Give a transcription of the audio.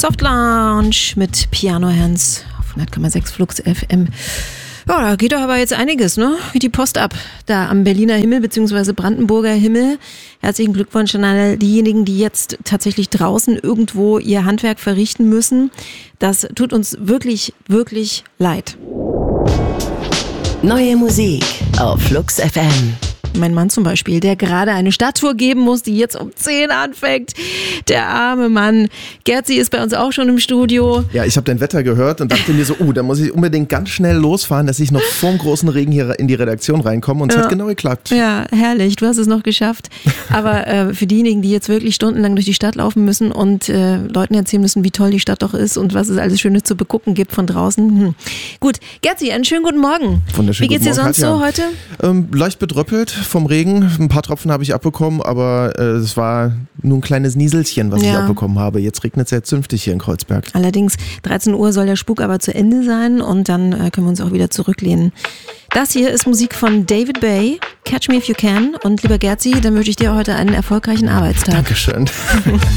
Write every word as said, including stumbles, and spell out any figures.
Soft Lounge mit Piano Hands auf hundert Komma sechs Flux F M. Ja, da geht doch aber jetzt einiges, ne? Wie die Post ab. Da am Berliner Himmel bzw. Brandenburger Himmel. Herzlichen Glückwunsch an alle diejenigen, die jetzt tatsächlich draußen irgendwo ihr Handwerk verrichten müssen. Das tut uns wirklich, wirklich leid. Neue Musik auf Flux F M. Mein Mann zum Beispiel, der gerade eine Stadttour geben muss, die jetzt um zehn anfängt. Der arme Mann. Gerzi ist bei uns auch schon im Studio. Ja, ich habe dein Wetter gehört und dachte mir so, oh, da muss ich unbedingt ganz schnell losfahren, dass ich noch vorm großen Regen hier in die Redaktion reinkomme. Und es ja. hat genau geklappt. Ja, herrlich. Du hast es noch geschafft. Aber äh, für diejenigen, die jetzt wirklich stundenlang durch die Stadt laufen müssen und äh, Leuten erzählen müssen, wie toll die Stadt doch ist und was es alles Schönes zu begucken gibt von draußen. Hm. Gut, Gerzi, einen schönen guten Morgen. Wunderschön. Wie geht's dir sonst so heute? Ähm, leicht bedröppelt vom Regen. Ein paar Tropfen habe ich abbekommen, aber äh, es war nur ein kleines Nieselchen, was ja. ich abbekommen habe. Jetzt regnet es ja zünftig hier in Kreuzberg. Allerdings, dreizehn Uhr soll der Spuk aber zu Ende sein und dann äh, können wir uns auch wieder zurücklehnen. Das hier ist Musik von David Bay, Catch Me If You Can. Und lieber Gerzi, dann wünsche ich dir heute einen erfolgreichen Arbeitstag. Dankeschön.